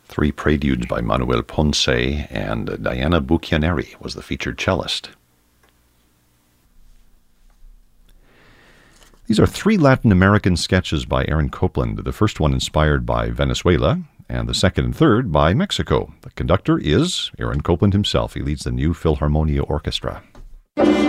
Three preludes by Manuel Ponce, and Diana Bucchianeri was the featured cellist. These are three Latin American sketches by Aaron Copland, the first one inspired by Venezuela, and the second and third by Mexico. The conductor is Aaron Copland himself. He leads the New Philharmonia Orchestra.